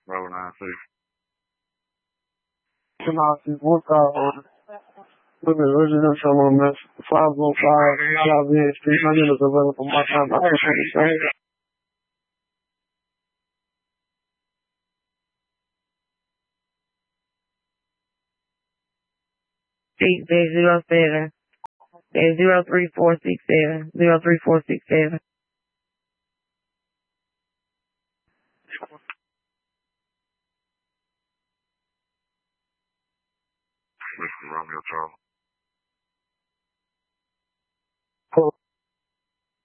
Bravo 96. Canal what car with the residential on this 505 Calvin Street. My name is available my time. I appreciate it. Six dash 07 dash 03467 03467. Mr. Romeo Charles.